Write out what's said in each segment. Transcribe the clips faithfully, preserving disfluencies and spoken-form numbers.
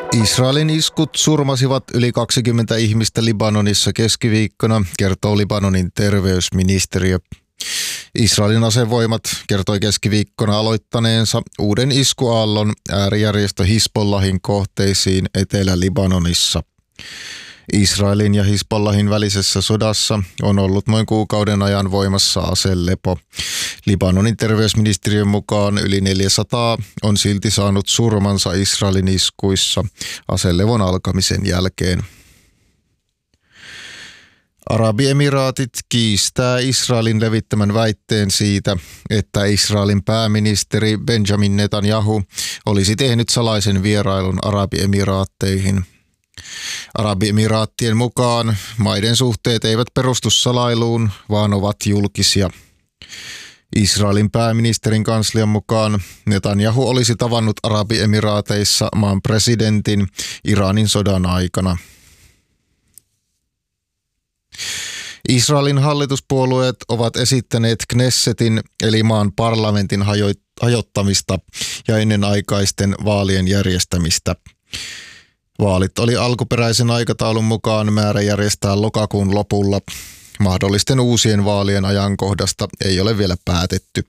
Israelin iskut surmasivat yli kaksikymmentä ihmistä Libanonissa keskiviikkona, kertoo Libanonin terveysministeriö. Israelin asevoimat kertoi keskiviikkona aloittaneensa uuden iskuaallon äärijärjestö Hizbollahin kohteisiin Etelä-Libanonissa. Israelin ja Hizbollahin välisessä sodassa on ollut noin kuukauden ajan voimassa aselepo. Libanonin terveysministeriön mukaan yli neljäsataa on silti saanut surmansa Israelin iskuissa aselevon alkamisen jälkeen. Arabiemiraatit kiistää Israelin levittämän väitteen siitä, että Israelin pääministeri Benjamin Netanyahu olisi tehnyt salaisen vierailun Arabiemiraatteihin. Arabiemiraattien mukaan maiden suhteet eivät perustu salailuun, vaan ovat julkisia. Israelin pääministerin kanslian mukaan Netanyahu olisi tavannut Arabiemiraateissa maan presidentin Iranin sodan aikana. Israelin hallituspuolueet ovat esittäneet Knessetin eli maan parlamentin hajottamista ja ennenaikaisten vaalien järjestämistä. Vaalit oli alkuperäisen aikataulun mukaan määrä järjestää lokakuun lopulla. Mahdollisten uusien vaalien ajankohdasta ei ole vielä päätetty.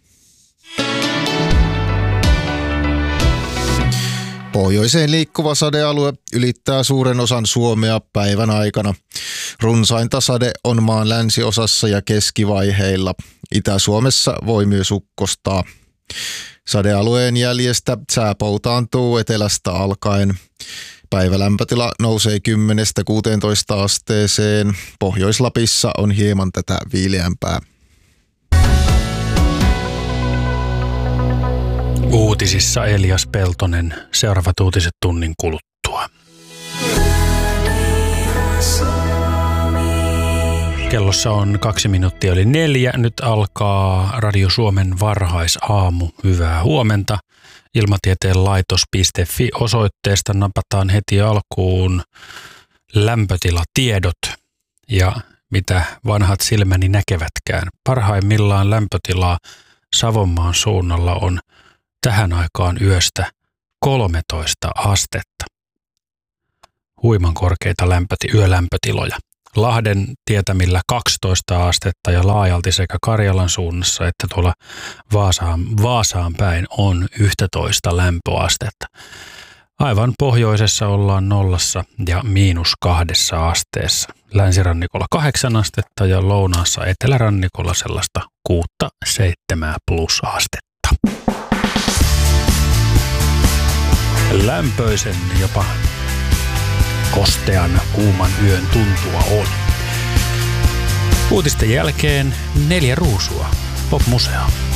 Pohjoiseen liikkuva sadealue ylittää suuren osan Suomea päivän aikana. Runsainta sade on maan länsiosassa ja keskivaiheilla. Itä-Suomessa voi myös ukkostaa. Sadealueen jäljestä sää poutaantuu etelästä alkaen. Päivälämpötila nousee kymmenestä kuuteentoista asteeseen. Pohjois-Lapissa on hieman tätä viileämpää. Uutisissa Elias Peltonen. Seuraavat uutiset tunnin kuluttua. Kellossa on kaksi minuuttia yli neljä. Nyt alkaa Radio Suomen varhaisaamu. Hyvää huomenta. Ilmatieteen laitos piste fi osoitteesta napataan heti alkuun lämpötilatiedot ja mitä vanhat silmäni näkevätkään. Parhaimmillaan lämpötila Savonmaan suunnalla on tähän aikaan yöstä kolmetoista astetta. Huiman korkeita lämpöti- yölämpötiloja. Lahden tietämillä kaksitoista astetta ja laajalti sekä Karjalan suunnassa että tuolla Vaasaan, Vaasaan päin on yksitoista lämpöastetta. Aivan pohjoisessa ollaan nollassa ja miinus kahdessa asteessa. Länsirannikolla kahdeksan astetta ja lounaassa etelärannikolla sellaista kuutta seitsemää plus astetta. Lämpöisen jopa kostean kuuman yön tuntua on. Uutisten jälkeen neljä ruusua. Pop-museo.